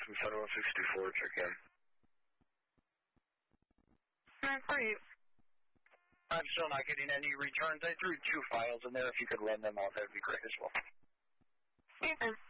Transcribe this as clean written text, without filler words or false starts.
from 7164, check in. Great. I'm still not getting any returns. I threw 2 files in there. If you could run them off, that would be great as well. Okay.